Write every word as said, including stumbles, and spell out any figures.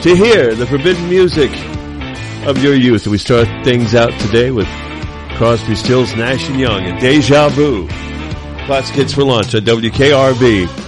to hear the forbidden music of your youth. We start things out today with Crosby, Stills, Nash and Young and Deja Vu. Classic Hits for Lunch at W K R B.